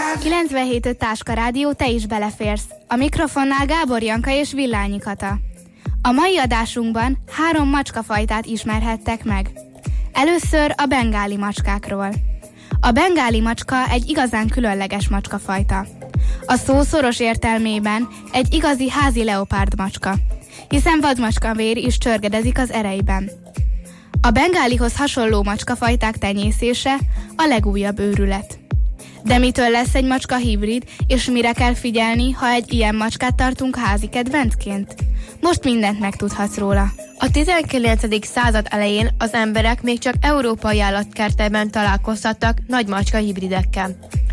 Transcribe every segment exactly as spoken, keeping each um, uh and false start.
kilencvenhét öt Táska Rádió, te is beleférsz. A mikrofonnál Gábor Janka és Villányi Kata. A mai adásunkban három macskafajtát ismerhettek meg. Először a bengáli macskákról. A bengáli macska egy igazán különleges macskafajta. A szó szoros értelmében egy igazi házi leopárd macska, hiszen vadmacskavér is csörgedezik az ereiben. A bengálihoz hasonló macskafajták tenyészése a legújabb őrület. De mitől lesz egy macska hibrid, és mire kell figyelni, ha egy ilyen macskát tartunk házi kedvencként? Most mindent megtudhatsz róla. A tizenkilencedik század elején az emberek még csak európai állatkertekben találkozhattak nagy macska hibridekkel.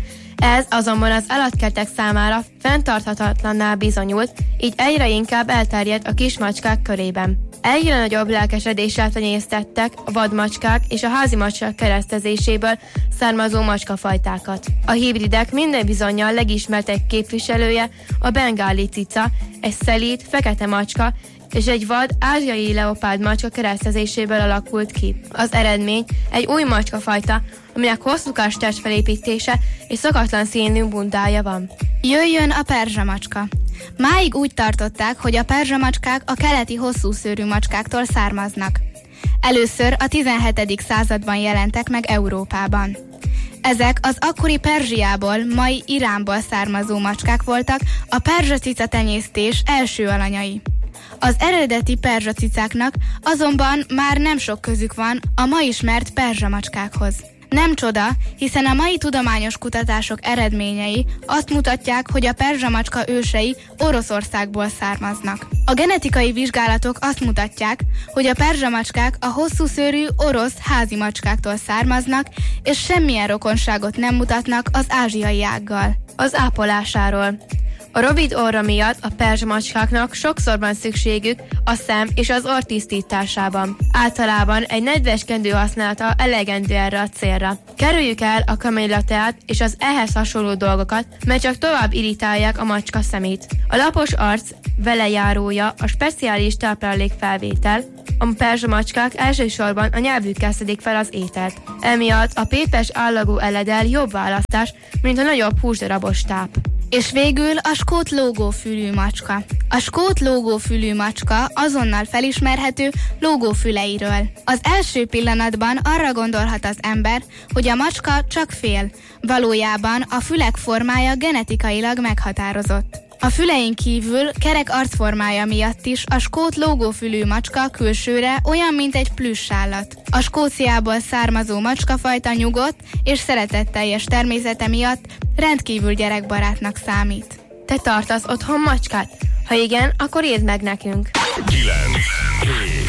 Ez azonban az állatkertek számára fenntarthatatlanná bizonyult, így egyre inkább elterjedt a kismacskák körében. Egyre nagyobb lelkesedéssel tenyésztettek a vadmacskák és a házi macskák keresztezéséből származó macskafajtákat. A hibridek minden bizonnyal legismertebb képviselője a bengáli cica, egy szelíd, fekete macska, és egy vad ázsiai leopárd macska keresztezéséből alakult ki. Az eredmény egy új macskafajta, aminek hosszúkás testfelépítése és szokatlan színű bundája van. Jöjjön a perzsa macska. Máig úgy tartották, hogy a perzsa macskák a keleti hosszúszőrű macskáktól származnak. Először a tizenhetedik században jelentek meg Európában. Ezek az akkori Perzsiából, mai Iránból származó macskák voltak a perzsa cica tenyésztés első alanyai. Az eredeti perzsa cicáknak azonban már nem sok közük van a ma ismert perzsa macskákhoz. Nem csoda, hiszen a mai tudományos kutatások eredményei azt mutatják, hogy a perzsa macska ősei Oroszországból származnak. A genetikai vizsgálatok azt mutatják, hogy a perzsa macskák a hosszúszőrű orosz házi macskáktól származnak, és semmilyen rokonságot nem mutatnak az ázsiai ággal. Az ápolásáról. A rövid orra miatt a perzsa macskáknak sokszor van szükségük a szem és az orr tisztításában. Általában egy nedves kendő használata elegendő erre a célra. Kerüljük el a kamillatát és az ehhez hasonló dolgokat, mert csak tovább irritálják a macska szemét. A lapos arc velejárója a speciális táplálékfelvétel. A perzsa macskák elsősorban a nyelvükkel szedik fel az ételt. Emiatt a pépes állagú eledel jobb választás, mint a nagyobb húsdarabos táp. És végül a skót lógófülű macska. A skót lógófülű macska azonnal felismerhető lógófüleiről. Az első pillanatban arra gondolhat az ember, hogy a macska csak fél. Valójában a fülek formája genetikailag meghatározott. A fülein kívül kerek arcformája miatt is a skót lógófülű macska külsőre olyan, mint egy plüss állat. A Skóciából származó macskafajta nyugodt és szeretetteljes természete miatt rendkívül gyerekbarátnak számít. Te tartasz otthon macskát? Ha igen, akkor írd meg nekünk. kilenc